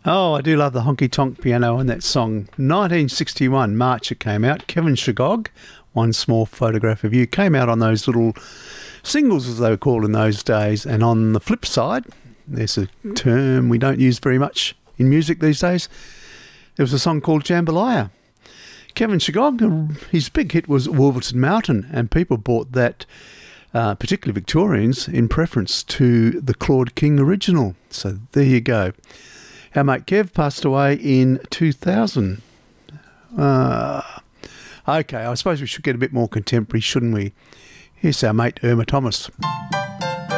Oh, I do love the honky-tonk piano on that song. 1961, March it came out. Kevin Shagog, One Small Photograph of You, came out on those little singles, as they were called in those days. And on the flip side, there's a term we don't use very much in music these days. There was a song called Jambalaya. Kevin Shagog, his big hit was Wolverton Mountain, and people bought that, particularly Victorians, in preference to the Claude King original. So there you go. Our mate Kev passed away in 2000. Okay, I suppose we should get a bit more contemporary, shouldn't we? Here's our mate Irma Thomas.